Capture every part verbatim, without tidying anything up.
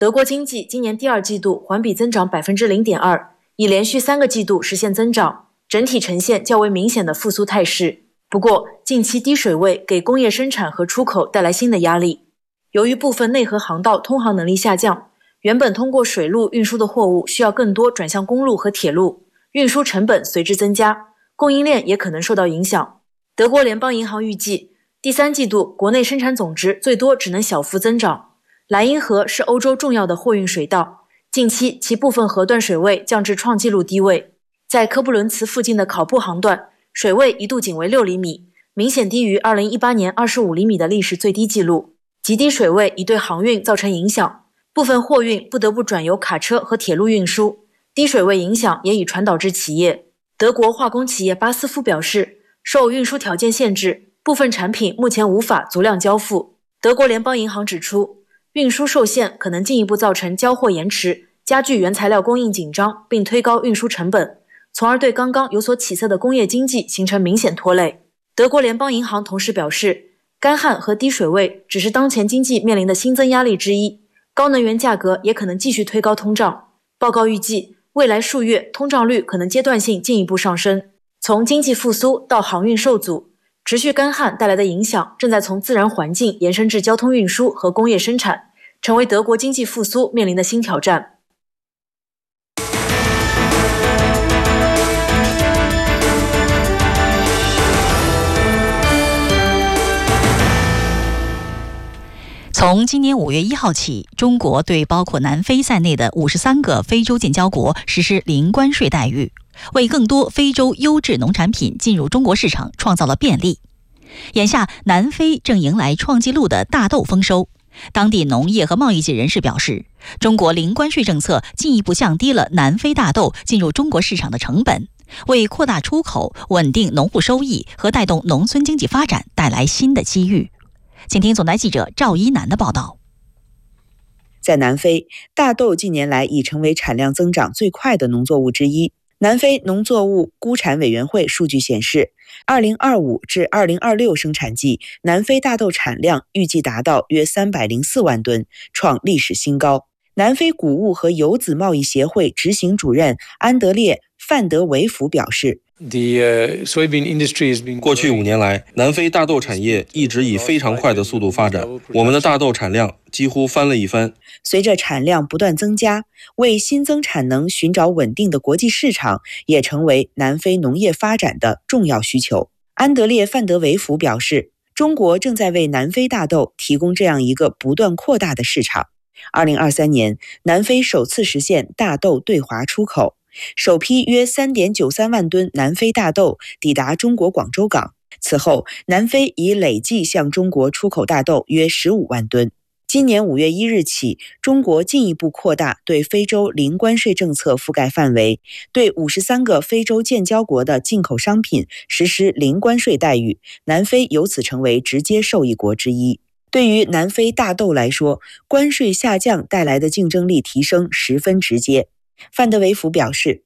德国经济今年第二季度环比增长 百分之零点二， 已连续三个季度实现增长，整体呈现较为明显的复苏态势。不过，近期低水位给工业生产和出口带来新的压力。由于部分内河航道通航能力下降，原本通过水路运输的货物需要更多转向公路和铁路，运输成本随之增加，供应链也可能受到影响。德国联邦银行预计，第三季度国内生产总值最多只能小幅增长。莱茵河是欧洲重要的货运水道，近期其部分河段水位降至创纪录低位。在科布伦茨附近的考布航段，水位一度仅为六厘米，明显低于二零一八年二十五厘米的历史最低纪录。极低水位已对航运造成影响，部分货运不得不转由卡车和铁路运输，低水位影响也已传导至企业。德国化工企业巴斯夫表示，受运输条件限制，部分产品目前无法足量交付。德国联邦银行指出，运输受限可能进一步造成交货延迟，加剧原材料供应紧张，并推高运输成本，从而对刚刚有所起色的工业经济形成明显拖累。德国联邦银行同时表示，干旱和低水位只是当前经济面临的新增压力之一，高能源价格也可能继续推高通胀。报告预计，未来数月通胀率可能阶段性进一步上升。从经济复苏到航运受阻，持续干旱带来的影响正在从自然环境延伸至交通运输和工业生产，成为德国经济复苏面临的新挑战。 从今年五月一号起，中国对包括南非在内的五十三个非洲建交国实施零关税待遇，为更多非洲优质农产品进入中国市场创造了便利。眼下，南非正迎来创纪录的大豆丰收。当地农业和贸易界人士表示，中国零关税政策进一步降低了南非大豆进入中国市场的成本，为扩大出口、稳定农户收益和带动农村经济发展带来新的机遇。请听总台记者赵一楠的报道。 在南非，大豆近年来已成为产量增长最快的农作物之一。南非农作物估产委员会数据显示，二零二五至二零二六生产季，南非大豆产量预计达到约三百零四万吨，创历史新高。南非谷物和油籽贸易协会执行主任安德烈·范德维弗表示， 过去五年来，南非大豆产业一直以非常快的速度发展，我们的大豆产量几乎翻了一番。 随着产量不断增加，为新增产能寻找稳定的国际市场也成为南非农业发展的重要需求。安德烈·范德维弗表示，中国正在为南非大豆提供这样一个不断扩大的市场。二零二三年，南非首次实现大豆对华出口，首批约 三点九三万吨南非大豆抵达中国广州港。此后，南非已累计向中国出口大豆约十五万吨。今年五月一日起，中国进一步扩大对非洲零关税政策覆盖范围，对五十三个非洲建交国的进口商品实施零关税待遇，南非由此成为直接受益国之一。对于南非大豆来说，关税下降带来的竞争力提升十分直接。范德维弗表示，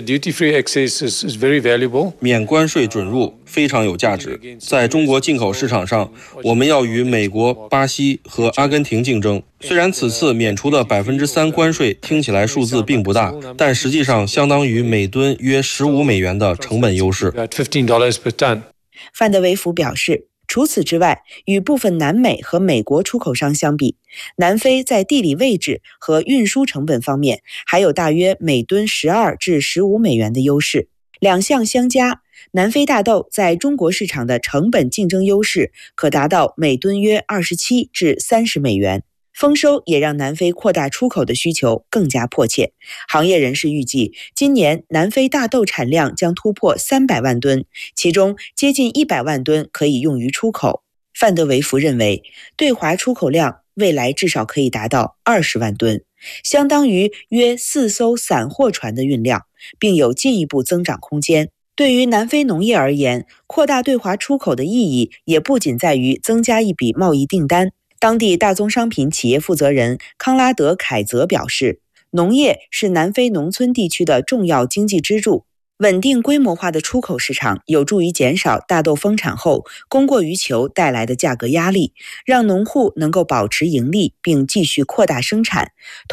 免关税准入非常有价值。在中国进口市场上，我们要与美国、巴西和阿根廷竞争。虽然此次免除的 百分之三 关税听起来数字并不大，但实际上相当于每吨约十五美元的成本优势。 范德维弗表示，除此之外，与部分南美和美国出口商相比，南非在地理位置和运输成本方面还有大约每吨十二至十五美元的优势。两项相加，南非大豆在中国市场的成本竞争优势可达到每吨约二十七至三十美元。丰收也让南非扩大出口的需求更加迫切。行业人士预计，今年南非大豆产量将突破三百万吨，其中接近一百万吨可以用于出口。范德维弗认为，对华出口量未来至少可以达到二十万吨，相当于约四艘散货船的运量，并有进一步增长空间。对于南非农业而言，扩大对华出口的意义也不仅在于增加一笔贸易订单。当地大宗商品企业负责人康拉德·凯泽表示，农业是南非农村地区的重要经济支柱， 稳定规模化的出口市场有助于减少大豆丰产后供过于求带来的价格压力，让农户能够保持盈利并继续扩大生产。